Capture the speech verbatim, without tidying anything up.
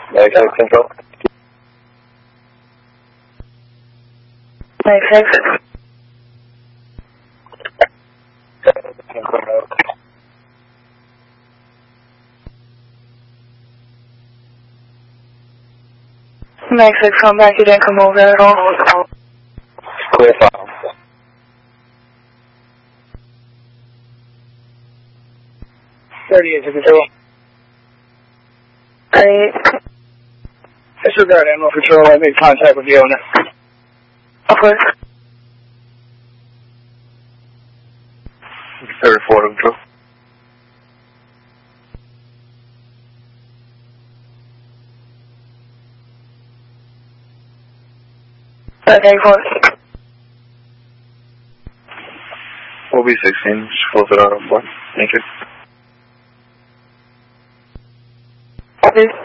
ninety-six Central. ninety-six. ninety-six, come back, you didn't come over at all. Clear file. thirty-eight to control. thirty-eight. Disregard animal control, I made contact with the owner. Of course. thirty-four to control. Okay, four. We'll be sixteen, just close it out on four. Thank you. Copy.